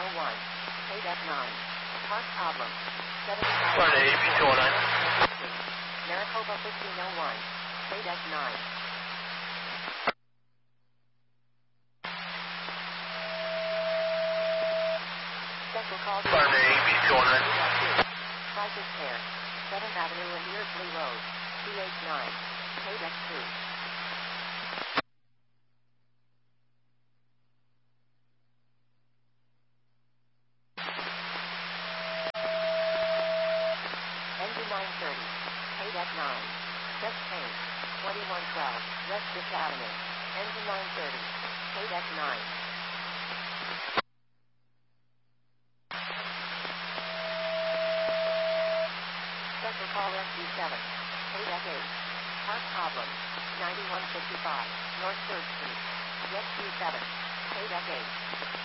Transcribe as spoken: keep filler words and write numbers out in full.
oh one. K deck nine. Park problem. seventy-five. Florida A B two oh nine. Maricopa fifteen oh one. K deck nine. Central call. Florida A B two oh nine. Crisis Care. seventh Avenue and Earsley Road. C H nine. K deck two. Engine nine thirty. K deck nine. Chest paint. twenty-one twelve. West Fifth Avenue. Engine nine thirty. K deck nine. Central call S D seven. K deck eight. Park problem. ninety-one fifty-five. North third Street. Jet Q seven. K deck eight.